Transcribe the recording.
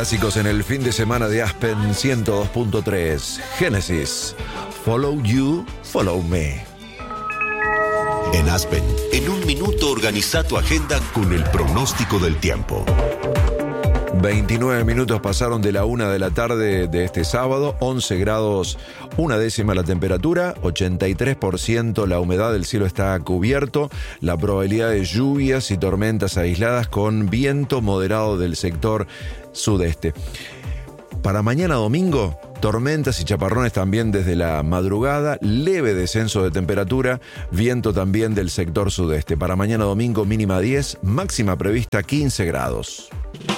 Clásicos en el fin de semana de Aspen 102.3. Génesis. Follow you, follow me. En Aspen, en un minuto organiza tu agenda con el pronóstico del tiempo. 29 minutos pasaron de la 1 de la tarde de este sábado, 11 grados, 1/10 la temperatura, 83% la humedad, el cielo está cubierto, la probabilidad de lluvias y tormentas aisladas con viento moderado del sector sudeste. Para mañana domingo, tormentas y chaparrones también desde la madrugada, leve descenso de temperatura, viento también del sector sudeste. Para mañana domingo mínima 10, máxima prevista 15 grados.